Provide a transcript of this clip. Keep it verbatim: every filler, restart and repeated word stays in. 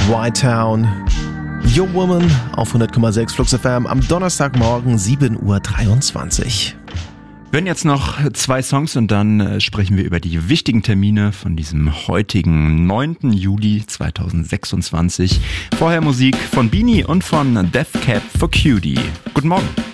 White Town, Your Woman auf hundert Komma sechs Flux F M am Donnerstagmorgen sieben Uhr dreiundzwanzig. Wir hören jetzt noch zwei Songs und dann äh, sprechen wir über die wichtigen Termine von diesem heutigen neunten Juli zweitausendsechsundzwanzig. Vorher Musik von Beanie und von Death Cab for Cutie. Guten Morgen.